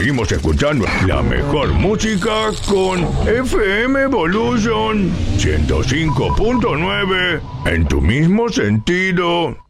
seguimos escuchando la mejor música con FM Evolution 105.9 en tu mismo sentido.